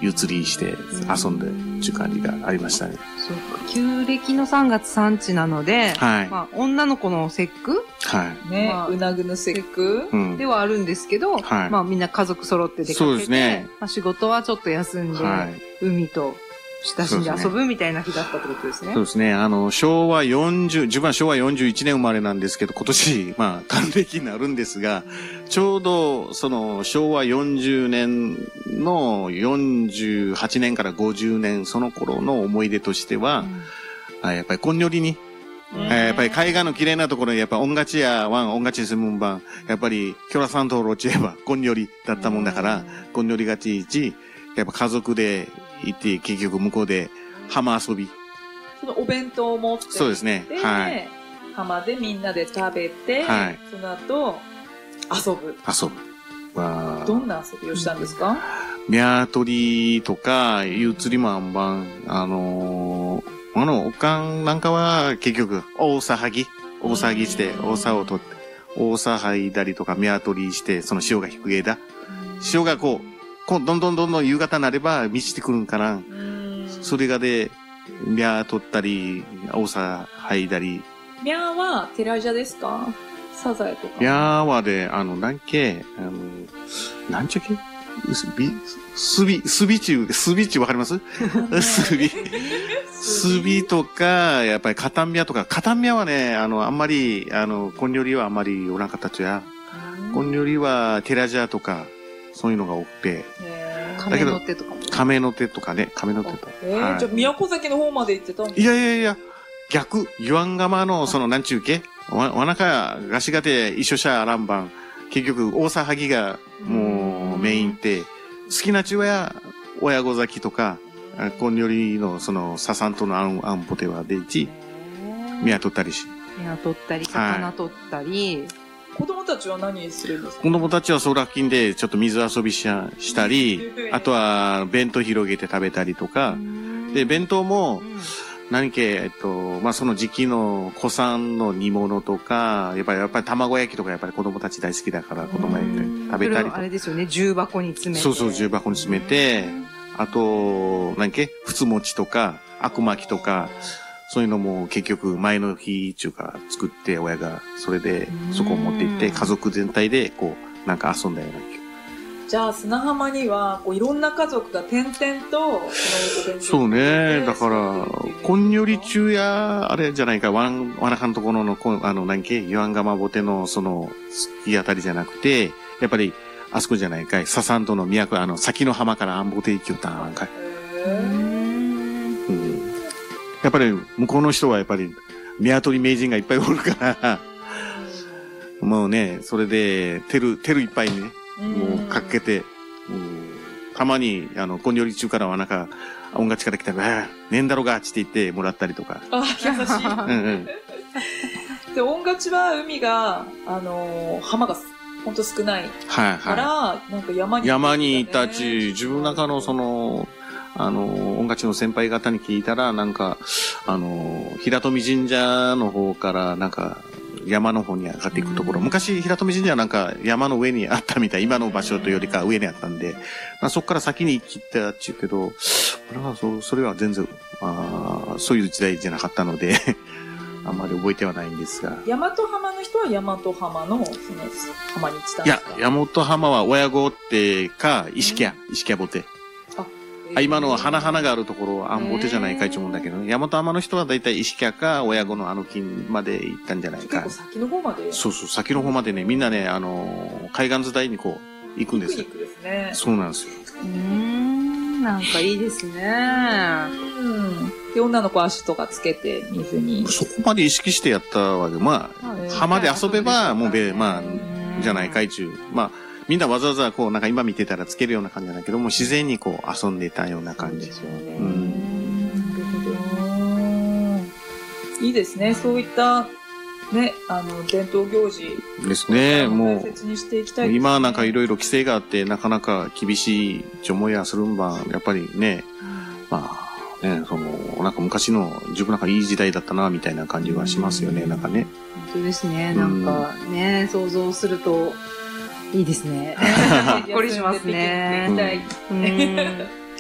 湯釣りして遊んでっていう感じがありましたね。 そうか。旧暦の3月産地なので、 はい。 まあ、女の子の節句はい。 ね、 まあうなぐの節句、 うん。 ではあるんですけど、 はいまあみんな家族揃って出かけて、 そうですねまあ、仕事はちょっと休んで、 はい。 海と親しんで遊ぶみたいな日だったってことですね。 そうですね。昭和40、自分は昭和41年生まれなんですけど、今年、まあ、還暦になるんですが、ちょうど、昭和40年の48年から50年、その頃の思い出としては、やっぱりこんよりに、やっぱり海岸の綺麗なところに、やっぱ音楽や音楽専門版、やっぱり、キョラさんとロチエはこんよりだったもんだから、こんよりがちいち、やっぱ家族で行って、結局向こうで浜遊び。 そのお弁当を持ってそうですね。はい。 浜でみんなで食べて、 はい。 その後、遊ぶ。 遊ぶ。 どんな遊びをしたんですか？ 宮取りとか、湯釣りもあんばん、おかんなんかは結局、大騒ぎして、大騒を取って、大騒いだりとか、宮取りして、その潮が低い枝。潮がどんどん夕方になれば満ちてくるんかな。それがで、宮取ったり、大騒いだり。 宮は寺じゃですか？サザエとか。 宮はで、なんちゃけすびちわかります？すびとか、やっぱりカタンミャとか、カタンミャはね、あんまり、こんよりはあんまりおらんかったちや。こんよりはテラジャーとか、そういうのが多くて。 亀の手とかも。 亀の手とかね、亀の手とか。 じゃあ、宮古崎の方まで行ってたんですか？ いや、逆、ユアンガマの、なんちゅうけわなか、ガシガテ、一緒しゃあらんばん。結局、大騒ぎが、もう、メインって、好きなちは、親子崎とか、こんよりの、ササンとのアンポテはでいち、宮取ったりし。 宮取ったり、魚取ったり。 子供たちは何するんですか？ 子供たちはソラキンでちょっと水遊びしたり、あとは弁当広げて食べたりとか、で、弁当も、何け、まあ、その時期の古産の煮物とか、やっぱり卵焼きとかやっぱり子供たち大好きだから子供焼き食べたりとか。 あれですよね、重箱に詰めて。 そう、重箱に詰めて、あと、ふつ餅とか、あくまきとか、そういうのも結局前の日中から作って親が、それでそこを持って行って家族全体で遊んだような気が。 じゃあ砂浜にはいろんな家族が点々とそうね。だから、こんより中や、あれじゃないか、わなかんところの、ユアンガマボテの好きあたりじゃなくて、やっぱり、あそこじゃないかい、ササントの都、先の浜からアンボテ行きよったんかい。やっぱり、向こうの人はやっぱり、宮取名人がいっぱいおるから、もうね、それで、テルいっぱいね、もうかけて、たまに、こんより中からは音楽から来たら、ねえんだろが、って言ってもらったりとか。 優しい。で、音楽は海が、浜がほんと少ない。から、 山にいたち、自分の中の音楽の先輩方に聞いたら、平富神社の方から、山の方に上がっていくところ。昔、平富神社は山の上にあったみたい。今の場所というよりか上にあったんで、そこから先に行ったっちゅうけど、それは全然、そういう時代じゃなかったので、あんまり覚えてはないんですが。 大和浜の人は大和浜の、浜に行ってたんですか？ いや、大和浜は親子ってか、石家ボテ。今の花があるところはアンボテじゃないか一応思うんだけどね。大和浜の人はだいたい石家か親子の金まで行ったんじゃないか。 結構先の方まで？ そう、先の方までね、みんなね、海岸伝いに行くんですよ。 ピクニックですね。 そうなんですよ。 なんかいいですね。 で、女の子足とかつけて水に。 そこまで意識してやったわけ。浜で遊べば、もうじゃないかいちゅう。みんなわざわざ今見てたらつけるような感じじゃないけども、自然に遊んでたような感じですよね。 なるほど。いいですね。そういった、ね、伝統行事。 ですね。もう、 大切にしていきたいですね。 今いろいろ規制があって、なかなか厳しい思いはするんば、やっぱりね、昔の自分いい時代だったな、みたいな感じはしますよね、ね。 本当ですね。想像すると、いいですね。ほっこりしますね。